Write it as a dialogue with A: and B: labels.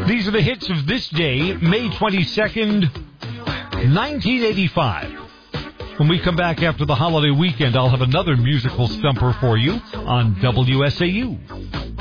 A: These are the hits of this day, May 22nd, 1985. When we come back after the holiday weekend, I'll have another musical stumper for you on WSAU.